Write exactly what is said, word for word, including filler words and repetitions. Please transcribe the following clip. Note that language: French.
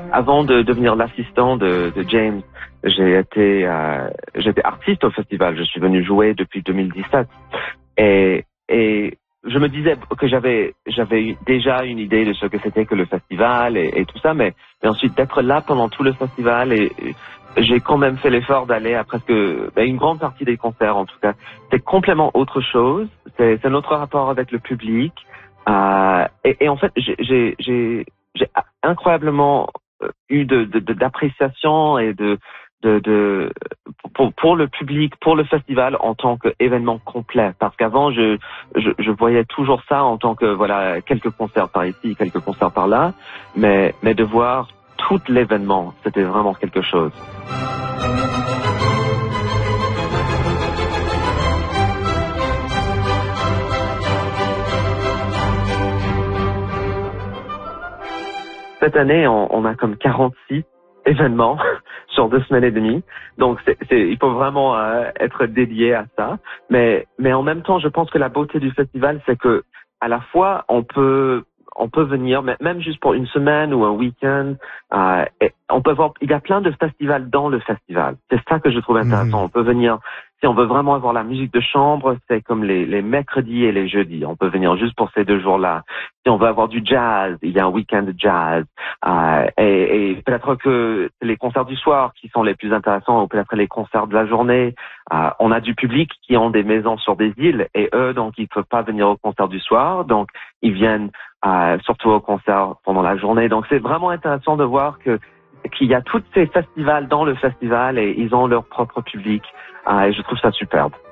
avant de devenir l'assistant de, de James, j'ai été, euh, j'étais artiste au festival. Je suis venu jouer depuis deux mille dix-sept. Et, et je me disais que j'avais, j'avais déjà une idée de ce que c'était que le festival et, et tout ça, mais, mais ensuite d'être là pendant tout le festival et, et j'ai quand même fait l'effort d'aller à presque ben, une grande partie des concerts en tout cas. C'est complètement autre chose. C'est, c'est notre rapport avec le public. Euh, et, et en fait, j'ai, j'ai, j'ai, j'ai incroyablement eu de, de, de d'appréciation et de, de, de pour, pour le public, pour le festival en tant qu'événement complet. Parce qu'avant, je, je, je voyais toujours ça en tant que voilà quelques concerts par ici, quelques concerts par là, mais, mais de voir tout l'événement, c'était vraiment quelque chose. Cette année, on, on a comme quarante-six événements sur deux semaines et demie. Donc, c'est, c'est, il faut vraiment euh, être dédié à ça. Mais, mais en même temps, je pense que la beauté du festival, c'est que à la fois, on peut on peut venir, même juste pour une semaine ou un week-end. Euh, et on peut voir, il y a plein de festivals dans le festival. C'est ça que je trouve intéressant. Mmh. On peut venir, si on veut vraiment avoir la musique de chambre, c'est comme les, les mercredis et les jeudis. On peut venir juste pour ces deux jours-là. Si on veut avoir du jazz, il y a un week-end de jazz. Euh, et, et peut-être que les concerts du soir qui sont les plus intéressants, ou peut-être les concerts de la journée. Euh, on a du public qui ont des maisons sur des îles et eux, donc, ils ne peuvent pas venir au concert du soir. Donc, ils viennent euh, surtout au concert pendant la journée. Donc, c'est vraiment intéressant de voir que qu'il y a tous ces festivals dans le festival et ils ont leur propre public. Euh, et je trouve ça superbe.